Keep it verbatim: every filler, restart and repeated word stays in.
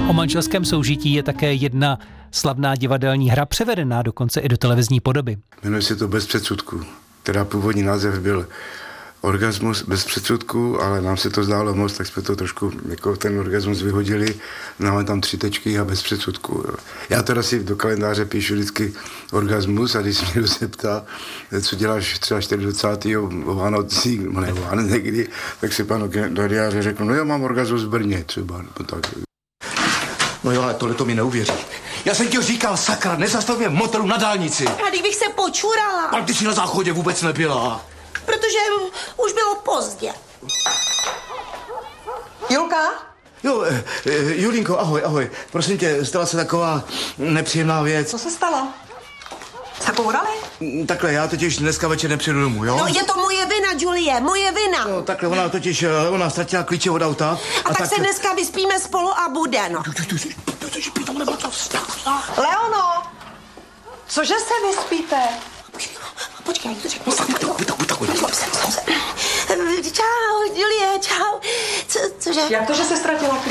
O manželském soužití je také jedna slavná divadelní hra, převedená dokonce i do televizní podoby. Jmenuje se to Bez předsudků, teda původní název byl Orgasmus bez předsudků, ale nám se to zdálo moc, tak jsme to trošku jako ten orgasmus vyhodili, máme tam tři tečky a bez předsudků. Já teda si do kalendáře píšu vždycky orgasmus a když se mě zeptá, co děláš třeba čtyřicátého o Vánocích, ne o Vánoc někdy, tak si panu do diáře řeknu, no jo, mám orgasmus v Brně třeba, nebo tak. No jo, ale tohle to mi neuvěří. Já jsem ti říkal, sakra, nezastav mě motoru na dálnici. A kdybych se počurala. Ale ty jsi na záchodě vůbec nebyla. Protože už bylo pozdě. Julka? Jo, eh, eh, Julinko, ahoj, ahoj. Prosím tě, stala se taková nepříjemná věc. Co se stalo? Zakourali? Mm, Takhle, já totiž dneska večer nepřijdu domů, jo? No je to moje vina, Julie, moje vina. No, takhle, ona totiž, eh, ona ztratila klíče od auta. A, a tak, tak se dneska vyspíme spolu a bude, no. Leono! Cože se vyspíte? Počkej, já to řeknu. Čau, Julie, čau. Co, cože? Jak to, že se ztratila